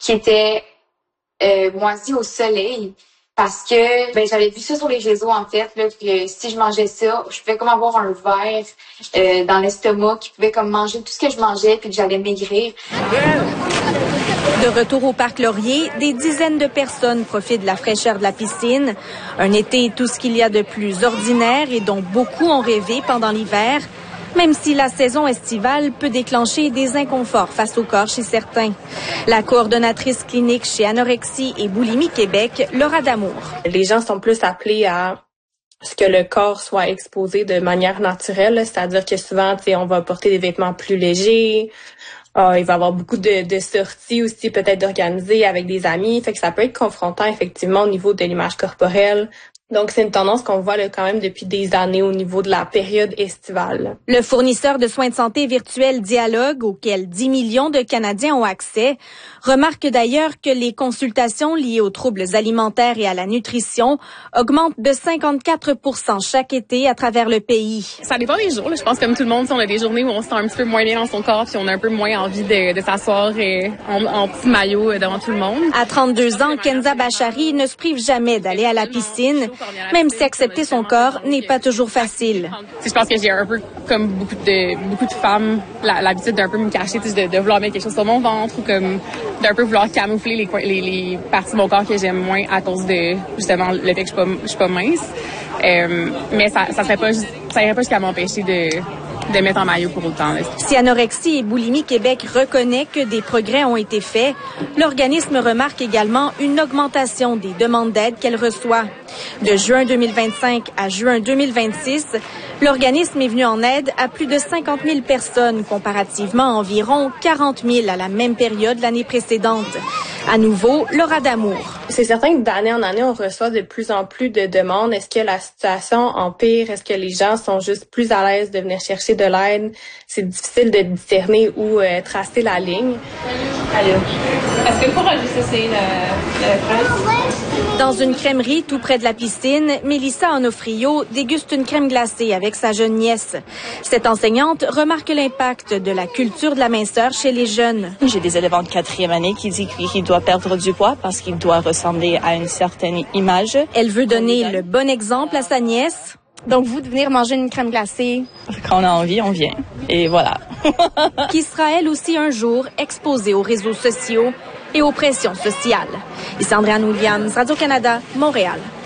qui étaient moisis au soleil. Parce que j'avais vu ça sur les réseaux, en fait, là, que si je mangeais ça, je pouvais comme avoir un verre dans l'estomac qui pouvait comme manger tout ce que je mangeais puis que j'allais maigrir. De retour au parc Laurier, des dizaines de personnes profitent de la fraîcheur de la piscine. Un été, tout ce qu'il y a de plus ordinaire et dont beaucoup ont rêvé pendant l'hiver, même si la saison estivale peut déclencher des inconforts face au corps chez certains. La coordonnatrice clinique chez Anorexie et Boulimie Québec, Laura Damour. Les gens sont plus appelés à ce que le corps soit exposé de manière naturelle, c'est-à-dire que souvent, on va porter des vêtements plus légers. Il va y avoir beaucoup de sorties aussi, peut-être d'organiser avec des amis. Fait que ça peut être confrontant, effectivement, au niveau de l'image corporelle. Donc, c'est une tendance qu'on voit là, quand même depuis des années au niveau de la période estivale. Le fournisseur de soins de santé virtuel Dialogue, auquel 10 millions de Canadiens ont accès, remarque d'ailleurs que les consultations liées aux troubles alimentaires et à la nutrition augmentent de 54% chaque été à travers le pays. Ça dépend des jours. Là. Je pense comme tout le monde, on a des journées où on se sent un petit peu moins bien dans son corps puis on a un peu moins envie de s'asseoir en petit maillot devant tout le monde. À 32 ans, Kenza Bachari ne se prive jamais d'aller à la piscine, même si accepter son corps n'est pas toujours facile. Je pense que j'ai un peu, comme beaucoup de femmes, l'habitude d'un peu me cacher, de vouloir mettre quelque chose sur mon ventre ou comme d'un peu vouloir camoufler les parties de mon corps que j'aime moins à cause de, justement, le fait que je suis pas mince. Mais ça irait pas jusqu'à m'empêcher de mettre en maillot pour autant. Si Anorexie et Boulimie Québec reconnaît que des progrès ont été faits, l'organisme remarque également une augmentation des demandes d'aide qu'elle reçoit. De juin 2025 à juin 2026, l'organisme est venu en aide à plus de 50 000 personnes, comparativement à environ 40 000 à la même période l'année précédente. À nouveau, Laura Damour. C'est certain que d'année en année, on reçoit de plus en plus de demandes. Est-ce que la situation empire? Est-ce que les gens sont juste plus à l'aise de venir chercher de l'aide? C'est difficile de discerner où tracer la ligne. Allô. Est-ce que pour ajuster le fraise? Dans une crèmerie tout près de la piscine, Mélissa Onofrio déguste une crème glacée avec sa jeune nièce. Cette enseignante remarque l'impact de la culture de la minceur chez les jeunes. J'ai des élèves de 4e année qui disent qu'il doit perdre du poids parce qu'il doit ressembler à une certaine image. Elle veut donner le bon exemple à sa nièce. Donc, vous, de venir manger une crème glacée? Quand on a envie, on vient. Et voilà. Qui sera, elle aussi, un jour exposée aux réseaux sociaux et aux pressions sociales. Ici Andréane Williams, Radio-Canada, Montréal.